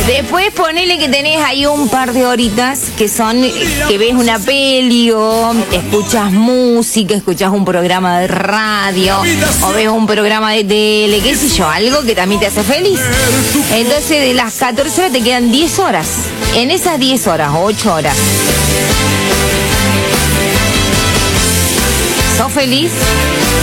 Después ponele que tenés ahí un par de horitas que son que ves una peli o escuchas música, escuchas un programa de radio o ves un programa de tele, qué sé yo, algo que también te hace feliz. Entonces de las 14 horas te quedan 10 horas. En esas 10 horas o 8 horas, ¿sos feliz?